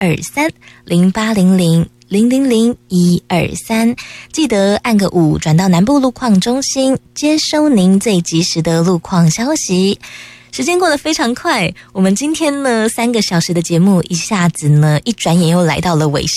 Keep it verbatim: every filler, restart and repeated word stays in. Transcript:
二三，零八零零零零零一二三，记得按个五转到南部路况中心，接收您最及时的路况消息。时间过得非常快，我们今天呢三个小时的节目一下子呢一转眼又来到了尾